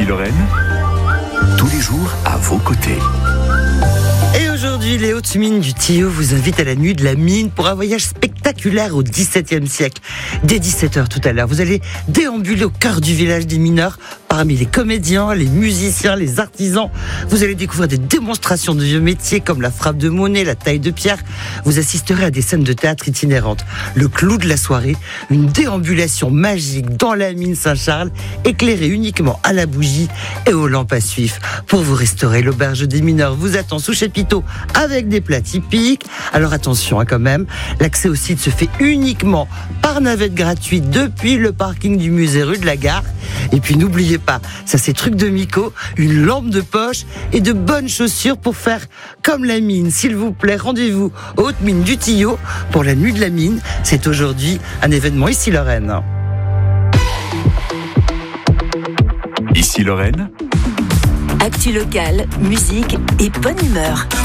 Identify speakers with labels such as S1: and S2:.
S1: Ici Lorraine, tous les jours à vos côtés.
S2: Et aujourd'hui, les hautes mines du Tillot vous invitent à la nuit de la mine pour un voyage spectaculaire au XVIIe siècle. Dès 17h tout à l'heure, vous allez déambuler au cœur du village des mineurs. Parmi les comédiens, les musiciens, les artisans, vous allez découvrir des démonstrations de vieux métiers comme la frappe de monnaie, la taille de pierre. Vous assisterez à des scènes de théâtre itinérantes. Le clou de la soirée, une déambulation magique dans la mine Saint-Charles, éclairée uniquement à la bougie et aux lampes à suif. Pour vous restaurer, l'auberge des mineurs vous attend sous chapiteau avec des plats typiques. Alors attention quand même, l'accès au site se fait uniquement par navette gratuite depuis le parking du musée rue de la Gare. Et puis n'oubliez pas, ça c'est truc de Miko, une lampe de poche et de bonnes chaussures pour faire comme la mine. S'il vous plaît, rendez-vous aux Hautes Mines du Tillot pour la nuit de la mine. C'est aujourd'hui un événement ici Lorraine.
S1: Ici Lorraine,
S3: Actu locale, musique et bonne humeur.